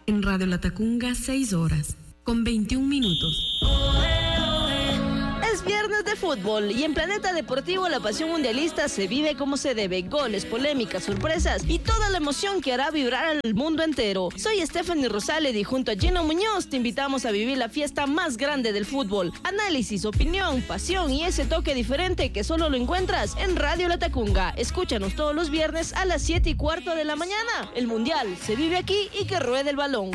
En Radio Latacunga, 6 horas, con 21 minutos. Es viernes de fútbol y en Planeta Deportivo la pasión mundialista se vive como se debe. Goles, polémicas, sorpresas y toda la emoción que hará vibrar al mundo entero. Soy Stephanie Rosaled y junto a Gino Muñoz te invitamos a vivir la fiesta más grande del fútbol. Análisis, opinión, pasión y ese toque diferente que solo lo encuentras en Radio Latacunga. Escúchanos todos los viernes a las 7:15 de la mañana. El mundial se vive aquí y que ruede el balón.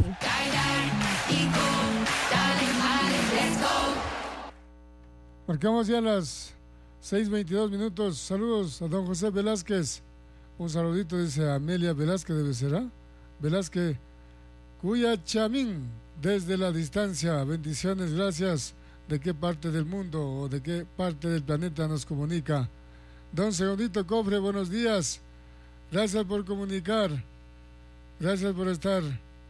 Marcamos ya las 6:22 minutos. Saludos a don José Velázquez. Un saludito, dice Amelia Velázquez, debe ser, Velázquez Cuyachamín, desde la distancia. Bendiciones, gracias. ¿De qué parte del mundo o de qué parte del planeta nos comunica? Don Segundito Cofre, buenos días. Gracias por comunicar. Gracias por estar.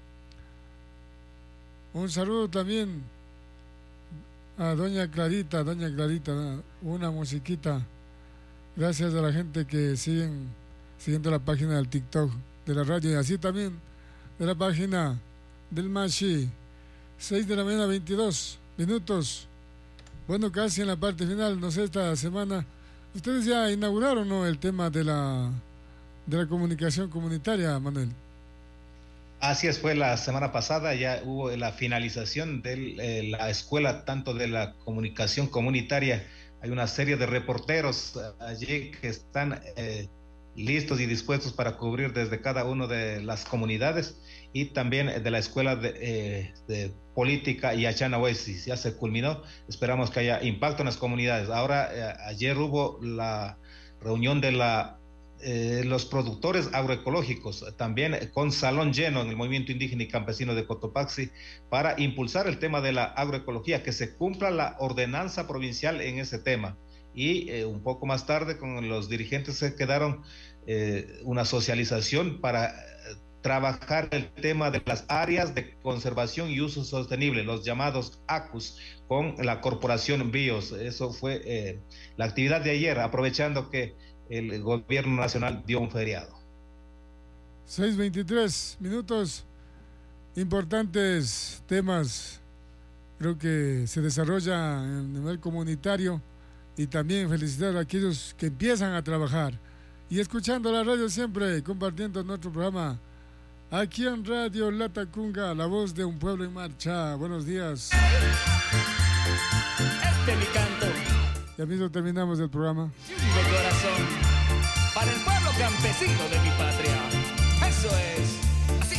Un saludo también a doña Clarita, una musiquita. Gracias a la gente que siguen siguiendo la página del TikTok de la radio y así también de la página del Mashi. 6 de la mañana, 22 minutos. Bueno, casi en la parte final, no sé, esta semana ustedes ya inauguraron, ¿no?, el tema de la comunicación comunitaria, Manuel. Así es, fue la semana pasada, ya hubo la finalización de la escuela, tanto de la comunicación comunitaria. Hay una serie de reporteros allí que están listos y dispuestos para cubrir desde cada una de las comunidades, y también de la escuela de política y Achanahuesi. Ya se culminó, esperamos que haya impacto en las comunidades. Ahora, ayer hubo la reunión de los productores agroecológicos, también con salón lleno en el movimiento indígena y campesino de Cotopaxi, para impulsar el tema de la agroecología, que se cumpla la ordenanza provincial en ese tema. Y un poco más tarde con los dirigentes se quedaron una socialización para trabajar el tema de las áreas de conservación y uso sostenible, los llamados ACUS, con la corporación BIOS. Eso fue la actividad de ayer, aprovechando que el gobierno nacional dio un feriado. 6:23 minutos, importantes temas, creo que se desarrolla en nivel comunitario, y también felicitar a aquellos que empiezan a trabajar y escuchando la radio siempre, compartiendo nuestro programa aquí en Radio Latacunga, la voz de un pueblo en marcha. Buenos días. Mi canto. Ya mismo terminamos el programa. De corazón, para el pueblo campesino de mi patria. Eso es.